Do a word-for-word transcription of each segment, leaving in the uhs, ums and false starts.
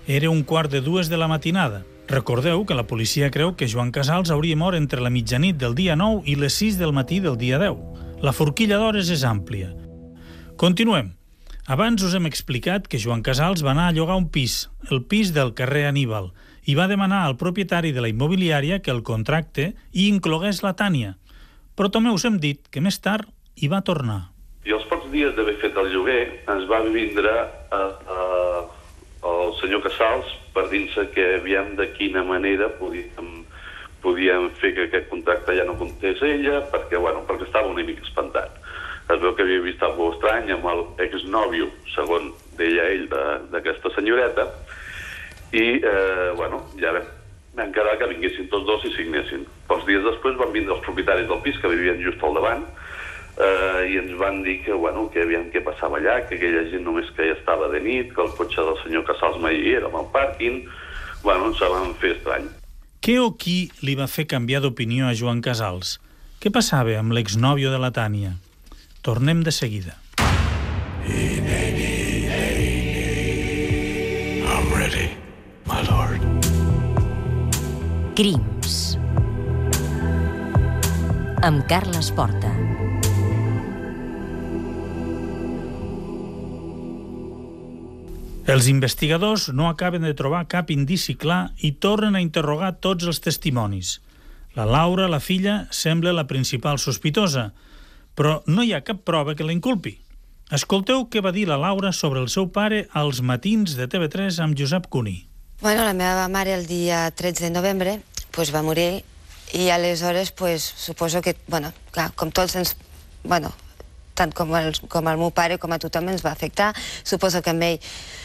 Era un quart de dues de la matinada. Recordeu que la policia creu que Joan Casals hauria mort entre la mitjanit del dia nou i les sis del matí del dia deu. La forquilla d'hores és àmplia. Continuem. Abans us hem explicat que Joan Casals va anar a llogar un pis, el pis del carrer Aníbal, i va demanar al propietari de la immobiliària que el contracte hi inclogués la Tània. Però també us hem dit que més tard hi va tornar. I els pocs dies d'haver fet el lloguer ens va vindre a, a, el senyor Casals per dir-se que aviam de quina manera podíem, podíem fer que aquest contracte ja no comptés ella, perquè, bueno, perquè estava una mica espantat. Es veu que havia vist alguna cosa estrany amb l'exnòvio, segons deia ell, d'aquesta senyoreta, i, eh, bueno, ja vam, vam quedar que vinguessin tots dos i signessin. Pocs dies després van vindre els propietaris del pis, que vivien just al davant, eh, i ens van dir que, bueno, que aviam què passava allà, que aquella gent només que ja estava de nit, que el cotxe del senyor Casals mai hi era, amb el pàrquing. Bueno, ens van fer estrany. Què o qui li va fer canviar d'opinió a Joan Casals? Què passava amb l'exnòvio de la Tània? Tornem de seguida. I'm ready, my lord. Crims. Amb Carles Porta. Els investigadors no acaben de trobar cap indici clar i tornen a interrogar tots els testimonis. La Laura, la filla, sembla la principal sospitosa, però no hi ha cap prova que la inculpi. Escolteu què va dir la Laura sobre el seu pare als matins de T V tres amb Josep Cuní. Bueno, la meva mare el dia tretze de novembre pues, va morir i aleshores pues, suposo que, bueno, clar, com tots ens... Bueno, tant com el, com el meu pare com a tothom ens va afectar. Suposo que a ell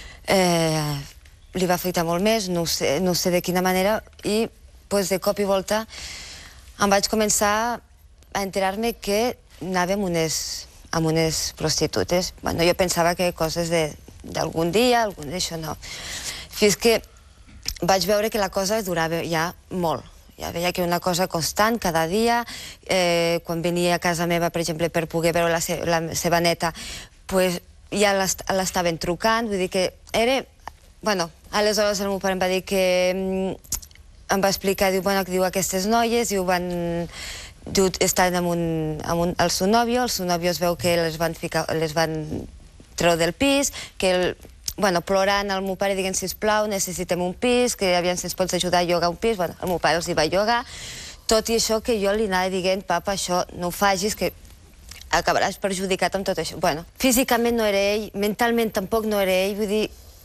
eh, li va afectar molt més, no ho sé, no sé de quina manera, i pues, de cop i volta em vaig començar a enterar-me que anàvem unes, amb unes prostitutes. Bueno, jo pensava que coses d'algun dia, algun d'això no. Fins que vaig veure que la cosa durava ja molt. Ja veia que una cosa constant, cada dia. Eh, quan venia a casa meva, per exemple, per poder veure la, se la seva neta, pues, ja l'estaven trucant. Vull dir que era... Bueno, aleshores el meu pare em va dir que... Em va explicar, diu, bueno, que diu aquestes noies, diu, van... Diu, estan amb, un, amb un, el seu nòvio, el seu nòvio es veu que les van, ficar, les van treure del pis, que el, bueno, plorant al meu pare dient, sisplau, necessitem un pis, que aviam si ens pots ajudar a llogar un pis. Bueno, el meu pare els hi va llogar, tot i això que jo li anava dient, papa, això no ho facis, que acabaràs perjudicat amb tot això. Bueno, físicament no era ell, mentalment tampoc no era ell, vull dir,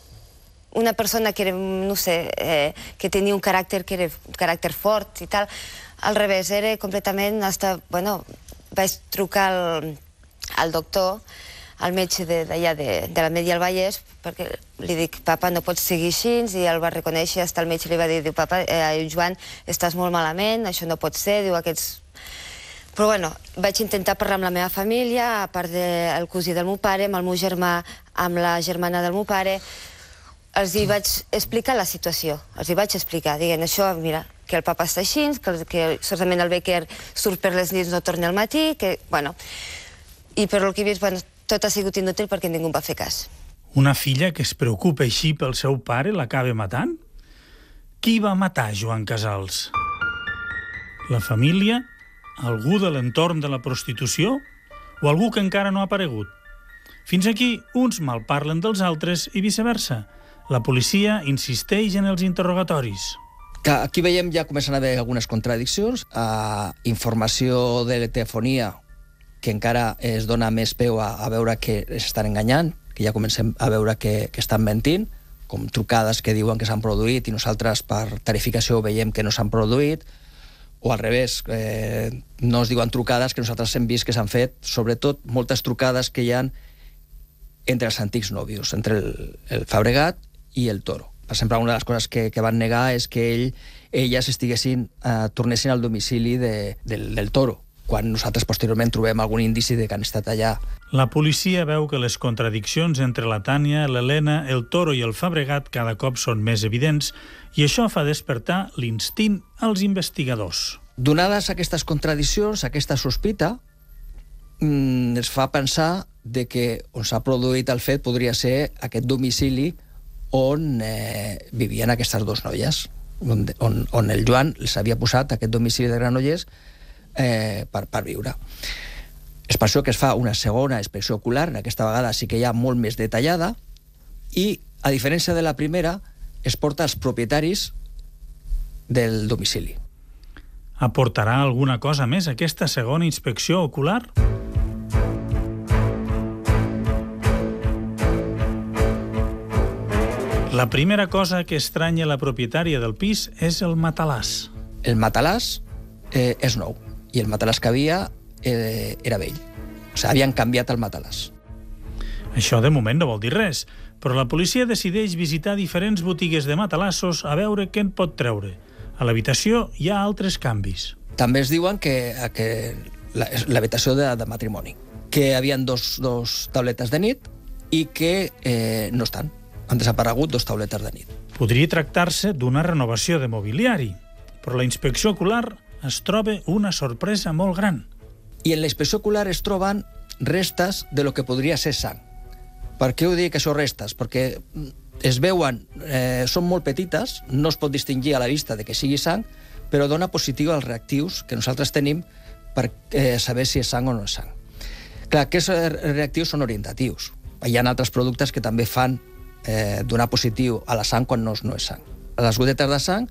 una persona que era, no sé, eh, que tenia un caràcter, que era un caràcter fort i tal. Al revés, era completament... Hasta, bueno, vaig trucar al, al doctor, al metge d'allà de, de, de la Media del Vallès, perquè li dic, papa, no pots seguir així, i el va reconèixer, hasta el metge li va dir, diu, papa, eh, Joan, estàs molt malament, això no pot ser, diu, aquests... Però, bueno, vaig intentar parlar amb la meva família, a part del cosí del meu pare, amb el meu germà, amb la germana del meu pare. Els hi vaig explicar la situació, els hi vaig explicar, dient això, mira, que el papa està així, que, que certament el Becker surt per les nits, no torna al matí, que, bueno... I per el que he vist, bueno, tot ha sigut inútil perquè ningú va fer cas. Una filla que es preocupa així pel seu pare l'acaba matant? Qui va matar Joan Casals? La família? Algú de l'entorn de la prostitució? O algú que encara no ha aparegut? Fins aquí, uns malparlen dels altres i viceversa. La policia insisteix en els interrogatoris. Aquí veiem ja comencen a haver algunes contradiccions. Uh, informació de la telefonia que encara es dona més peu a, a veure que s'estan enganyant, que ja comencem a veure que, que estan mentint, com trucades que diuen que s'han produït i nosaltres per tarificació veiem que no s'han produït, o al revés, eh, no es diuen trucades que nosaltres hem vist que s'han fet, sobretot moltes trucades que hi ha entre els antics nòvios, entre el, el Fabregat i el Toro. Per exemple, una de les coses que, que van negar és que ell, elles estiguessin, eh, tornessin al domicili de, del, del Toro, quan nosaltres posteriorment trobem algun indici de que han estat allà. La policia veu que les contradiccions entre la Tània, l'Helena, el Toro i el Fabregat cada cop són més evidents i això fa despertar l'instint als investigadors. Donades aquestes contradiccions, aquesta sospita, mm, es fa pensar de que on s'ha produït el fet podria ser aquest domicili on eh, vivien aquestes dues noies, on, on, on el Joan els havia posat aquest domicili de Granollers eh, per, per viure. És per això que es fa una segona inspecció ocular, aquesta vegada sí que hi ha molt més detallada, i, a diferència de la primera, es porta als propietaris del domicili. Aportarà alguna cosa més aquesta segona inspecció ocular? La primera cosa que estranya la propietària del pis és el matalàs. El matalàs eh, és nou, i el matalàs que havia eh, era vell. O sigui, havien canviat el matalàs. Això de moment no vol dir res, però la policia decideix visitar diferents botigues de matalassos a veure què en pot treure. A l'habitació hi ha altres canvis. També es diuen que, que l'habitació de, de matrimoni, que hi havia dos, dos tauletes de nit i que eh, no estan. Han desaparegut dos tauletes de nit. Podria tractar-se d'una renovació de mobiliari, però la inspecció ocular es troba una sorpresa molt gran. I en la inspecció ocular es troben restes de lo que podria ser sang. Per què ho dic, això restes? Perquè es veuen, eh, són molt petites, no es pot distingir a la vista de que sigui sang, però dona positiu als reactius que nosaltres tenim per eh, saber si és sang o no és sang. Clar, aquests reactius són orientatius. Hi ha altres productes que també fan eh, donar positiu a la sang quan no, no és sang. Les gotetes de sang,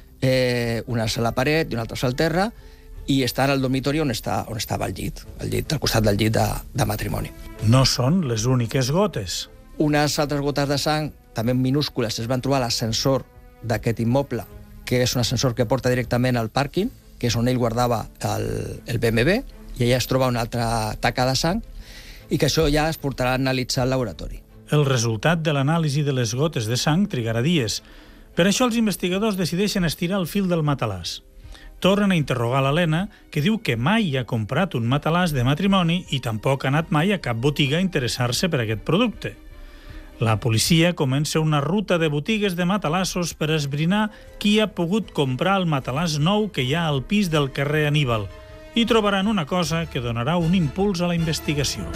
eh, una és a la paret i una altra és al terra, i estan al dormitori on, està, on estava el llit, el llit al costat del llit de, de matrimoni. No són les úniques gotes. Unes altres gotes de sang, també minúscules, es van trobar a l'ascensor d'aquest immoble, que és un ascensor que porta directament al pàrquing, que és on ell guardava el, el B M W, i allà es troba una altra taca de sang, i que això ja es portarà a analitzar al laboratori. El resultat de l'anàlisi de les gotes de sang trigarà dies. Per això els investigadors decideixen estirar el fil del matalàs. Tornen a interrogar l'Helena, que diu que mai ha comprat un matalàs de matrimoni i tampoc ha anat mai a cap botiga a interessar-se per aquest producte. La policia comença una ruta de botigues de matalassos per esbrinar qui ha pogut comprar el matalàs nou que hi ha al pis del carrer Aníbal, i trobaran una cosa que donarà un impuls a la investigació.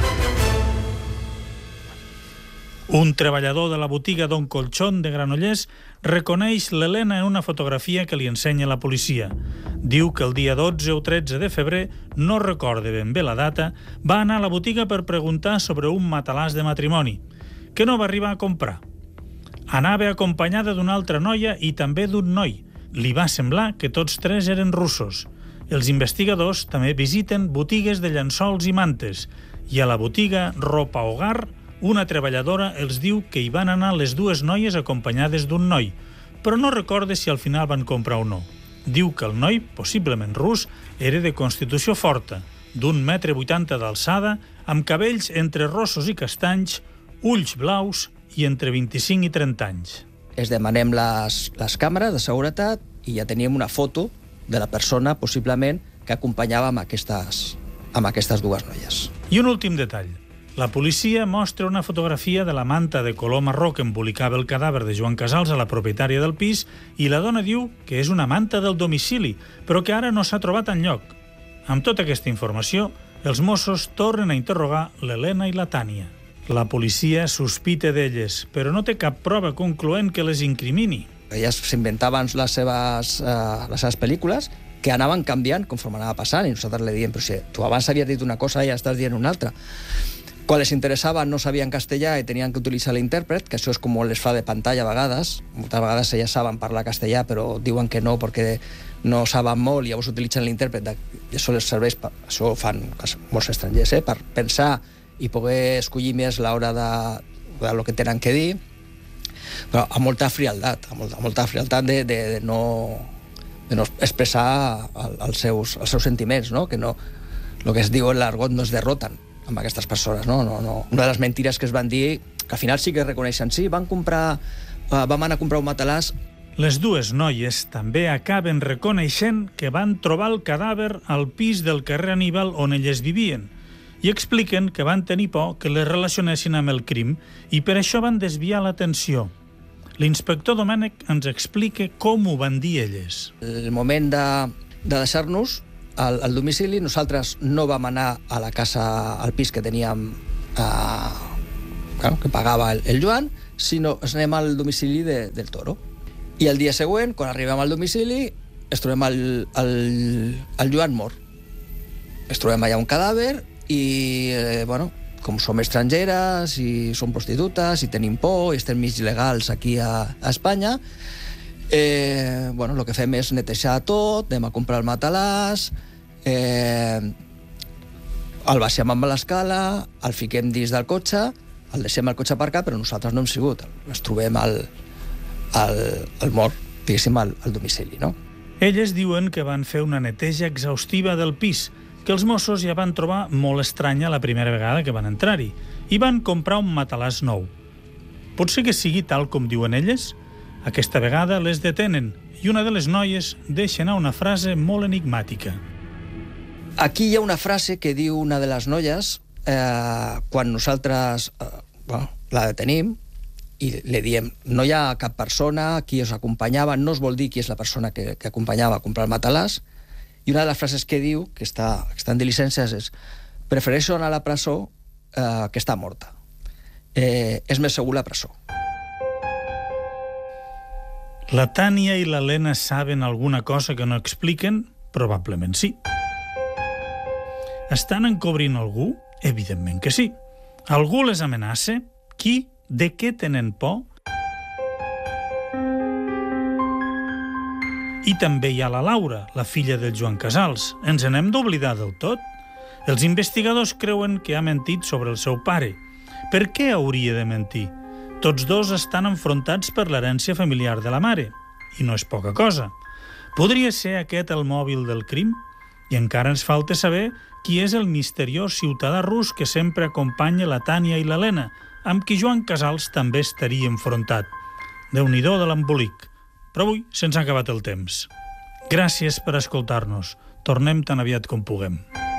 Un treballador de la botiga Don Colchón de Granollers reconeix l'Helena en una fotografia que li ensenya la policia. Diu que el dia dotze o tretze de febrer, no recorda ben bé la data, va anar a la botiga per preguntar sobre un matalàs de matrimoni, que no va arribar a comprar. Anava acompanyada d'una altra noia i també d'un noi. Li va semblar que tots tres eren russos. Els investigadors també visiten botigues de llençols i mantes, i a la botiga Ropa Hogar una treballadora els diu que hi van anar les dues noies acompanyades d'un noi, però no recorda si al final van comprar o no. Diu que el noi, possiblement rus, era de constitució forta, d'un metre vuitanta d'alçada, amb cabells entre rossos i castanys, ulls blaus i entre vint-i-cinc i trenta anys. Es demanem les, les càmeres de seguretat i ja teníem una foto de la persona, possiblement, que acompanyava amb aquestes, amb aquestes dues noies. I un últim detall. La policia mostra una fotografia de la manta de color marró que embolicava el cadàver de Joan Casals a la propietària del pis i la dona diu que és una manta del domicili, però que ara no s'ha trobat enlloc. Amb tota aquesta informació, els Mossos tornen a interrogar l'Helena i la Tània. La policia sospita d'elles, però no té cap prova concloent que les incrimini. Elles s'inventaven les seves, eh, les seves pel·lícules, que anaven canviant conforme anava passant, i nosaltres li diem, però si tu abans havies dit una cosa i ja estàs dient una altra. Quan les interessava no sabien castellà i tenien que utilitzar l'intèrpret, que això és com les fa de pantalla a vegades. Moltes vegades elles saben parlar castellà, però diuen que no perquè no saben molt i llavors utilitzen l'intèrpret. I això les serveix, per, això ho fan molts estrangers, eh? Per pensar i poder escollir més l'hora de, de lo que tenen que dir, però amb molta frialdat, amb molta, amb molta frialdat de, de, de, no, de no expressar el, els, seus, els seus sentiments, no? Que no, el que es diu en l'argot no es derroten amb aquestes persones, no? No, no. Una de les mentires que es van dir, que al final sí que reconeixen, sí, van comprar, uh, vam anar a comprar un matalàs. Les dues noies també acaben reconeixent que van trobar el cadàver al pis del carrer Aníbal on elles vivien i expliquen que van tenir por que les relacionessin amb el crim i per això van desviar l'atenció. L'inspector Domènech ens explica com ho van dir elles. El moment de, de deixar-nos al, al domicili, nosaltres no vam anar a la casa, al pis que teníem, eh, bueno, que pagava el, el Joan, sinó ens anem al domicili de, del Toro. I el dia següent, quan arribem al domicili, es trobem el, el, el Joan mort. Es trobem allà un cadàver i, eh, bueno, com som estrangeres i som prostitutes i tenim por i estem mig legals aquí a, a Espanya, eh, bueno, el que fem és netejar tot, anem a comprar el matalàs, eh, el baixem amb l'escala, el fiquem dins del cotxe, el deixem al cotxe aparcat, però nosaltres no hem sigut. Es trobem al, al, al mort, diguéssim, al, al domicili, no? Elles diuen que van fer una neteja exhaustiva del pis, que els Mossos ja van trobar molt estranya la primera vegada que van entrar-hi, i van comprar un matalàs nou. Pot ser que sigui tal com diuen elles? Aquesta vegada les detenen, i una de les noies deixa anar una frase molt enigmàtica. Aquí hi ha una frase que diu una de les noies eh, quan nosaltres eh, bueno, la detenim i li diem, no hi ha cap persona, qui us acompanyava, no es vol dir qui és la persona que, que acompanyava a comprar el matalàs, i una de les frases que diu, que està, que està en diligències, és prefereixo anar a la presó eh, que estar morta. Eh, és més segur la presó. La Tània i l'Helena saben alguna cosa que no expliquen? Probablement sí. Estan encobrint algú? Evidentment que sí. Algú les amenaça? Qui? De què tenen por? I també hi ha la Laura, la filla del Joan Casals. Ens n'hem d'oblidar del tot? Els investigadors creuen que ha mentit sobre el seu pare. Per què hauria de mentir? Tots dos estan enfrontats per l'herència familiar de la mare. I no és poca cosa. Podria ser aquest el mòbil del crim? I encara ens falta saber qui és el misteriós ciutadà rus que sempre acompanya la Tània i l'Helena, amb qui Joan Casals també estaria enfrontat. Déu-n'hi-do de l'embolic. Però avui se'ns ha acabat el temps. Gràcies per escoltar-nos. Tornem tan aviat com puguem.